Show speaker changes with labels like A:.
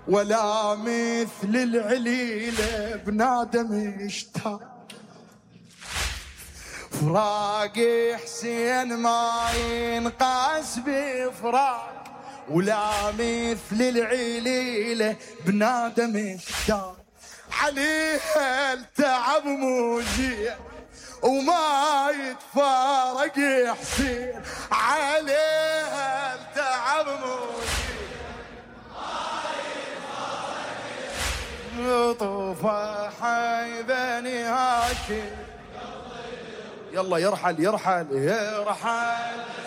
A: ولا مثل العليلة بنادم اشتاق. فراق حسين ما ينقاس بفراق، ولا مثل العليلة بنادم اشتاق. عليها التعب موجيع وما يتفارق حسين، عليها التعب موجيع ما يتفارق حسين. طوفة حي بني هاشم، يلا يرحل يرحل يرحل